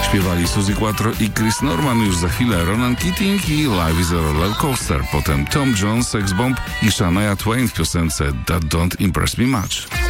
Śpiewali Suzy Quattro i Chris Norman, już za chwilę Ronan Keating i Life is a Roller Coaster, potem Tom Jones, Sex Bomb i Shania Twain w piosence That Don't Impress Me Much.